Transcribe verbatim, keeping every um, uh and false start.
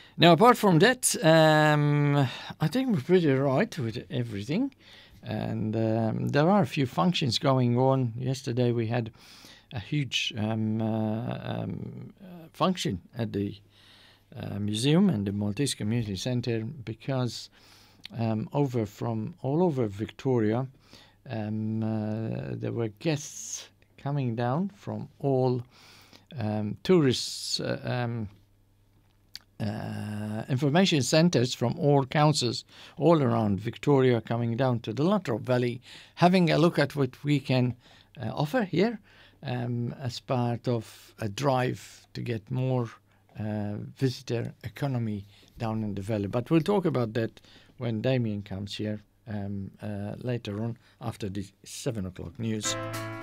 Now, apart from that, um, I think we're pretty right with everything. And um, there are a few functions going on. Yesterday we had a huge um, uh, um, uh, function at the uh, museum and the Maltese Community Centre because um, over from all over Victoria, um, uh, there were guests coming down from all um, tourists. Uh, um, Uh, information centres from all councils all around Victoria coming down to the Latrobe Valley, having a look at what we can uh, offer here um, as part of a drive to get more uh, visitor economy down in the valley. But we'll talk about that when Damien comes here um, uh, later on after the seven o'clock news.